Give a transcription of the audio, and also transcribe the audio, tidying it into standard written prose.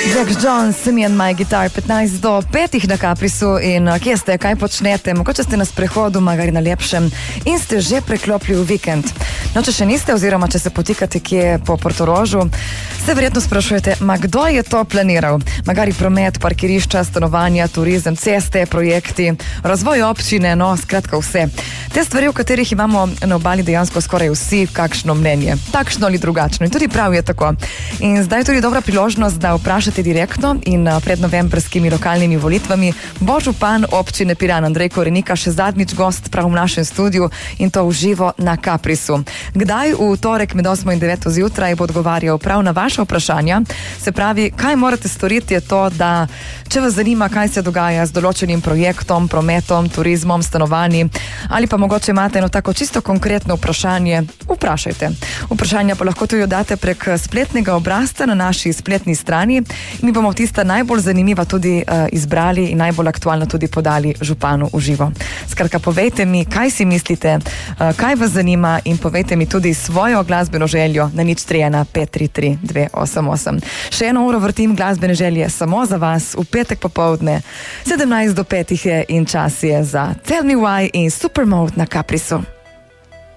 Jack Jones, Me and My Guitar, 15 do 5 na Caprisu. In kje ste, kaj počnete? Mogoče ste na sprehodu, magari na lepšem, in ste že preklopili v vikend. No, če še niste, oziroma če se potikate kje po Portorožu, se verjetno sprašujete, kdo je to planiral? Magari promet, parkirišča, stanovanja, turizem, ceste, projekti, razvoj občine, no, skratka vse. Te stvari, o katerih imamo na obali dejansko skoraj vsi kakšno mnenje, takšno ali drugačno. In tudi prav je tako. In zdaj je tudi dobra priložnost, da vprašate direktno in pred novembrskimi lokalnimi volitvami bo župan občine Piran Andrej Korenika še zadnjič gost prav v našem studiu in to v živo na Caprisu. Kdaj? V torek med 8 in 9 zjutraj bo odgovarjal prav na vaše vprašanja. Se pravi, kaj morate storiti je to, da če vas zanima, kaj se dogaja z določenim projektom, prometom, turizmom, stanovanji, ali pa mogoče imate eno tako čisto konkretno vprašanje, vprašajte. Vprašanja pa lahko tudi date prek spletnega obrazca na naši spletni strani. Mi bomo tista najbolj zanimiva tudi izbrali in najbolj aktualno tudi podali županu v živo. Skratka, povejte mi, kaj si mislite, kaj vas zanima in povejte mi tudi svojo glasbeno željo na 031 533 288. Še eno uro vrtim glasbene želje samo za vas v petek popoldne. 17 do 5 je in čas je za Tell Me Why in Supermode na Caprisu.